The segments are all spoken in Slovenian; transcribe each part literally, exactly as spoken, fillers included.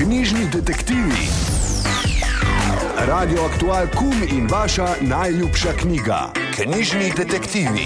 Knjižni detektivi. Radio Aktual Kum in vaša najljubša knjiga. Knjižni detektivi.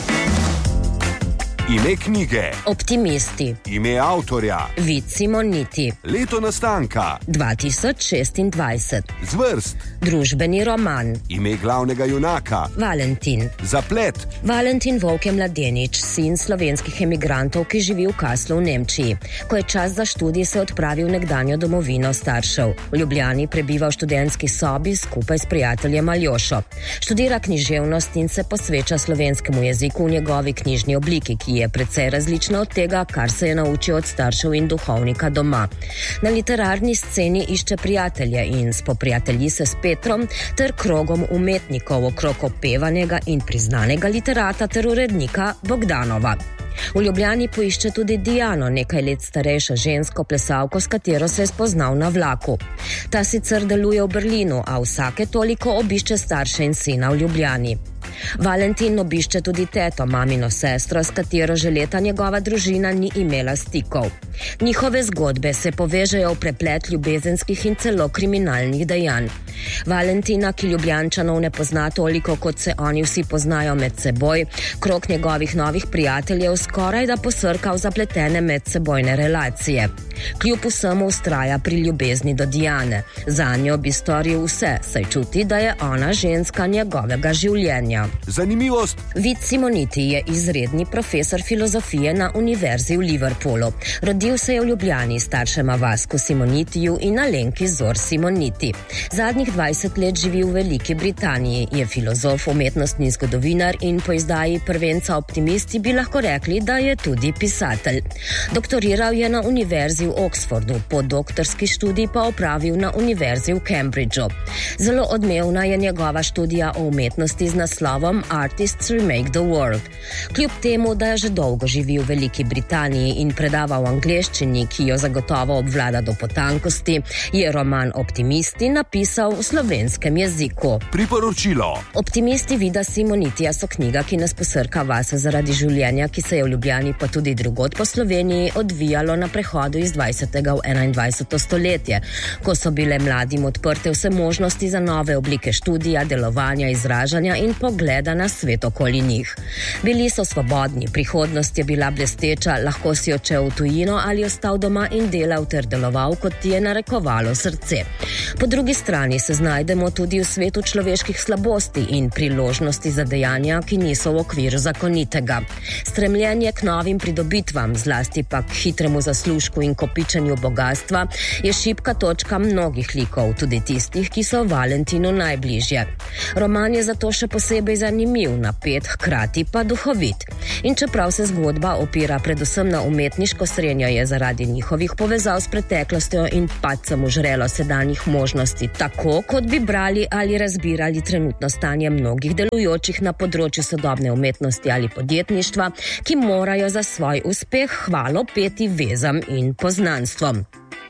Ime knjige. Optimisti. Ime avtorja. Vid Simoniti. Leto nastanka. dva tisoč šestindvajset. Zvrst. Družbeni roman. Ime glavnega junaka. Valentin. Zaplet. Valentin Volk je mladenič, sin slovenskih emigrantov, ki živi v Kaslu v Nemčiji. Ko je čas za študij, se odpravil v nekdanjo domovino staršev. V Ljubljani prebiva v študentski sobi skupaj s prijateljem Aljošo. Študira književnost in se posveča slovenskemu jeziku v njegovi knjižni obliki, ki je precej različna od tega, kar se je naučil od staršev in duhovnika doma. Na literarni sceni išče prijatelje in spoprijatelji se s Petrom ter krogom umetnikov okrog opevanega in priznanega literata ter urednika Bogdanova. V Ljubljani poišče tudi Diano, nekaj let starejšo žensko plesalko, s katero se je spoznal na vlaku. Ta sicer deluje v Berlinu, a vsake toliko obišče starše in sina v Ljubljani. Valentin obišče tudi teto, mamino sestro, s katero že leta njegova družina ni imela stikov. Njihove zgodbe se povežejo v preplet ljubezenskih in celo kriminalnih dejanj. Valentina, ki Ljubljančanov ne pozna toliko, kot se oni vsi poznajo med seboj, krog njegovih novih prijateljev skoraj da posrka v zapletene medsebojne relacije. Kljub vsemu vztraja pri ljubezni do Diane. Zanjo bi storil vse, saj čuti, da je ona ženska njegovega življenja. Zanimivost. Vid Simoniti je izredni profesor filozofije na Univerzi v Liverpoolu. Rodil se je v Ljubljani staršema Vasku Simonitiju in Alenki Zor Simoniti. Zadnjih dvajset let živi v Veliki Britaniji, je filozof, umetnostni zgodovinar in po izdaji prvenca Optimisti bi lahko rekli, da je tudi pisatelj. Doktoriral je na Univerzi v Oxfordu, podoktorski študij pa opravil na Univerzi v Cambridgeu. Zelo odmevna je njegova študija o umetnosti z naslovom Artists Remake the World. Kljub temu, da je že dolgo živi v Veliki Britaniji in predava v angleščini, ki jo zagotovo obvlada do potankosti, je roman Optimisti napisal v slovenskem jeziku. Priporočilo. Optimisti Vida Simonitija so knjiga, ki nas posrka vase zaradi življenja, ki se je v Ljubljani pa tudi drugod po Sloveniji odvijalo na prehodu iz dvajsetega v enaindvajseto stoletje, ko so bile mladim odprte vse možnosti za nove oblike študija, delovanja, izražanja in pogleda na svet okoli njih. Bili so svobodni, prihodnost je bila blesteča, lahko si odšel v tujino ali ostal doma in delal ter deloval, kot ti je narekovalo srce. Po drugi strani se znajdemo tudi v svetu človeških slabosti in priložnosti za dejanja, ki niso v okviru zakonitega. Stremljenje k novim pridobitvam, zlasti pa k hitremu zaslužku in kopičenju bogatstva, je šibka točka mnogih likov, tudi tistih, ki so Valentinu najbližje. Roman je zato še posebej zanimiv, napet, hkrati pa duhovit. In čeprav se zgodba opira predvsem na umetniško srenjo, je zaradi njihovih povezav s preteklostjo in padcem v žrelo sedanjih možnosti, tako kot bi brali ali razbirali trenutno stanje mnogih delujočih na področju sodobne umetnosti ali podjetništva, ki morajo za svoj uspeh hvalo peti vezam in poznanstvom.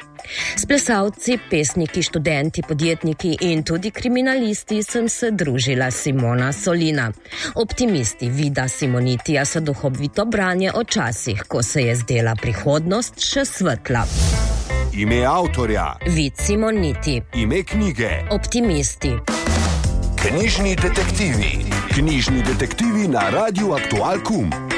S plesalci, pesniki, študenti, podjetniki in tudi kriminalisti sem se družila Simona Solina. Optimisti Vida Simonitija so duhovito branje o časih, ko se je zdela prihodnost še svetla. Ime avtorja. Vid Simoniti. Ime knjige. Optimisti. Knjižni detektivi. Knjižni detektivi na Radiu Aktual Kum.